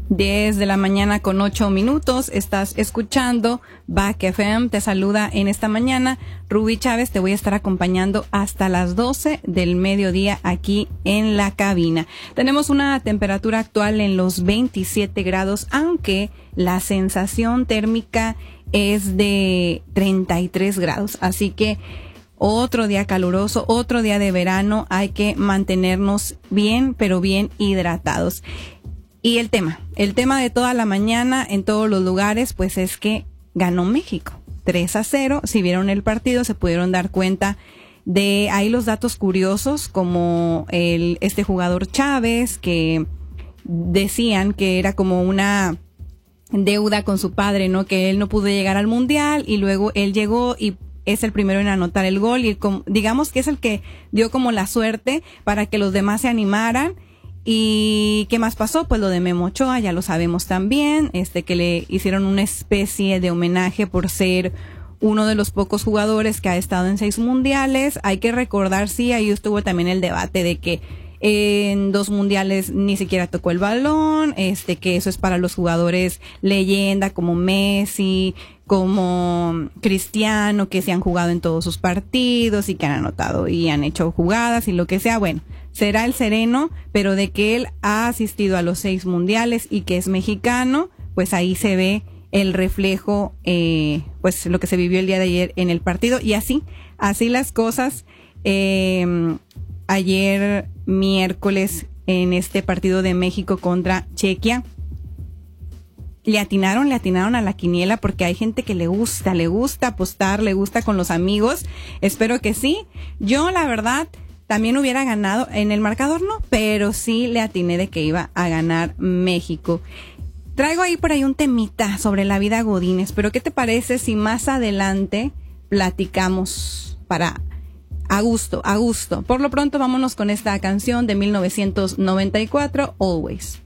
10 de la mañana con 8 minutos. Estás escuchando Back FM. Te saluda en esta mañana Rubí Chávez. Te voy a estar acompañando hasta las 12 del mediodía aquí en la cabina. Tenemos una temperatura actual en los 27 grados, aunque la sensación térmica es de 33 grados. Así que otro día caluroso, otro día de verano. Hay que mantenernos bien, pero bien hidratados. Y el tema de toda la mañana en todos los lugares, pues es que ganó México 3-0. Si vieron el partido, se pudieron dar cuenta de ahí los datos curiosos, como este jugador Chávez, que decían que era como una deuda con su padre, ¿no? Que él no pudo llegar al mundial y luego él llegó y es el primero en anotar el gol y digamos que es el que dio como la suerte para que los demás se animaran. ¿Y qué más pasó? Pues lo de Memo Ochoa, ya lo sabemos también, que le hicieron una especie de homenaje por ser uno de los pocos jugadores que ha estado en 6 mundiales. Hay que recordar, sí, ahí estuvo también el debate de que en 2 mundiales ni siquiera tocó el balón, que eso es para los jugadores leyenda como Messi, como Cristiano, que se han jugado en todos sus partidos y que han anotado y han hecho jugadas y lo que sea. Bueno, será el sereno, pero de que él ha asistido a los 6 mundiales y que es mexicano, pues ahí se ve el reflejo, pues lo que se vivió el día de ayer en el partido. Y así las cosas. Ayer miércoles en este partido de México contra Chequia, le atinaron a la quiniela, porque hay gente que le gusta apostar, le gusta con los amigos. Espero que sí. Yo, la verdad, también hubiera ganado en el marcador, no, pero sí le atiné de que iba a ganar México. Traigo ahí por ahí un temita sobre la vida godínez, pero ¿qué te parece si más adelante platicamos a gusto? Por lo pronto, vámonos con esta canción de 1994, Always.